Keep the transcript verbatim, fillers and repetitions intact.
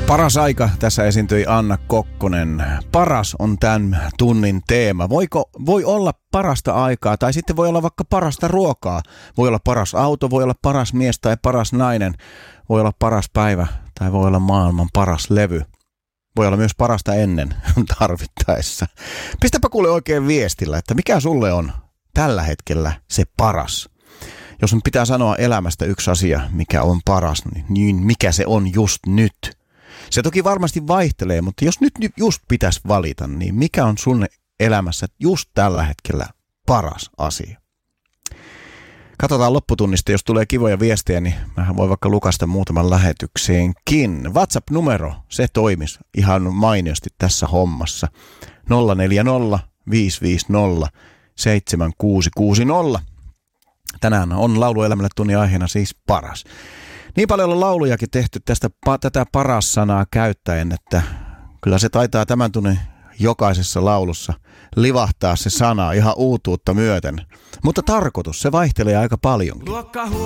Paras aika. Tässä esiintyi Anna Kokkonen. Paras on tämän tunnin teema. Voiko, voi olla parasta aikaa tai sitten voi olla vaikka parasta ruokaa. Voi olla paras auto, voi olla paras mies tai paras nainen. Voi olla paras päivä tai voi olla maailman paras levy. Voi olla myös parasta ennen tarvittaessa. Pistäpä kuule oikein viestillä, että mikä sulle on tällä hetkellä se paras. Jos nyt pitää sanoa elämästä yksi asia, mikä on paras, niin mikä se on just nyt. Se toki varmasti vaihtelee, mutta jos nyt just pitäisi valita, niin mikä on sun elämässä just tällä hetkellä paras asia? Katsotaan lopputunnista, jos tulee kivoja viestejä, niin mähän voi vaikka lukasta muutaman lähetykseenkin. WhatsApp-numero, se toimisi ihan mainiosti tässä hommassa. nolla neljä nolla viisi viisi nolla seitsemän kuusi kuusi nolla. Tänään on lauluelämälle tunnin aiheena siis paras. Niin paljon on laulujakin tehty tästä, tätä paras-sanaa käyttäen, että kyllä se taitaa tämän tunnin jokaisessa laulussa livahtaa se sana ihan uutuutta myöten. Mutta tarkoitus, se vaihtelee aika paljonkin.